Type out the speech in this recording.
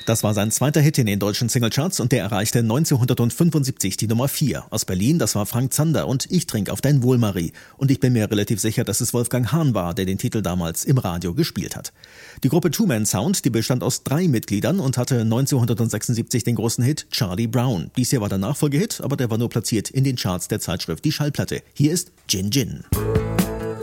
Das war sein zweiter Hit in den deutschen Singlecharts und der erreichte 1975 die Nummer 4. Aus Berlin, das war Frank Zander und Ich trink auf dein Wohl, Marie. Und ich bin mir relativ sicher, dass es Wolfgang Hahn war, der den Titel damals im Radio gespielt hat. Die Gruppe Two Man Sound, die bestand aus 3 Mitgliedern und hatte 1976 den großen Hit Charlie Brown. Dies hier war der Nachfolgehit, aber der war nur platziert in den Charts der Zeitschrift Die Schallplatte. Hier ist Gin Gin.